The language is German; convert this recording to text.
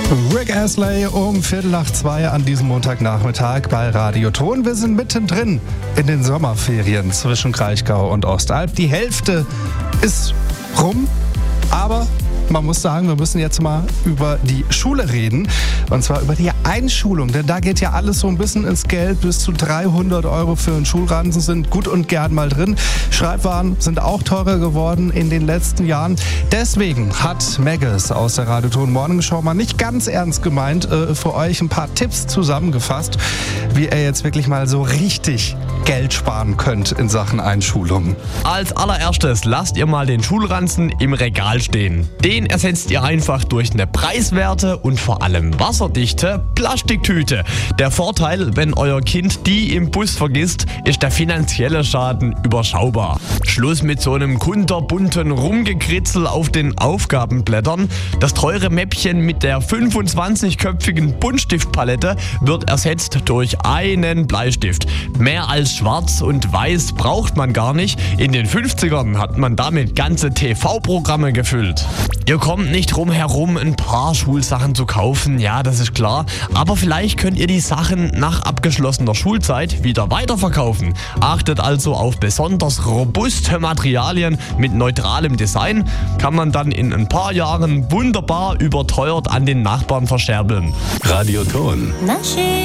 Rick Astley um 1:15 an diesem Montagnachmittag bei Radio Ton. Wir sind mittendrin in den Sommerferien zwischen Kraichgau und Ostalb. Die Hälfte ist rum, aber man muss sagen, wir müssen jetzt mal über die Schule reden. Und zwar über die Einschulung. Denn da geht ja alles so ein bisschen ins Geld. Bis zu 300 € für einen Schulranzen sind gut und gern mal drin. Schreibwaren sind auch teurer geworden in den letzten Jahren. Deswegen hat Megges aus der Radio Ton Morning Show mal nicht ganz ernst gemeint für euch ein paar Tipps zusammengefasst, wie ihr jetzt wirklich mal so richtig Geld sparen könnt in Sachen Einschulung. Als allererstes lasst ihr mal den Schulranzen im Regal stehen. Den ersetzt ihr einfach durch eine preiswerte und vor allem wasserdichte Plastiktüte. Der Vorteil, wenn euer Kind die im Bus vergisst, ist der finanzielle Schaden überschaubar. Schluss mit so einem kunterbunten Rumgekritzel auf den Aufgabenblättern. Das teure Mäppchen mit der 25-köpfigen Buntstiftpalette wird ersetzt durch einen Bleistift. Mehr als schwarz und weiß braucht man gar nicht. In den 50ern hat man damit ganze TV-Programme gefüllt. Ihr kommt nicht drum herum, ein paar Schulsachen zu kaufen, ja, das ist klar. Aber vielleicht könnt ihr die Sachen nach abgeschlossener Schulzeit wieder weiterverkaufen. Achtet also auf besonders robuste Materialien mit neutralem Design. Kann man dann in ein paar Jahren wunderbar überteuert an den Nachbarn verscherbeln. Radio Ton. Na schön.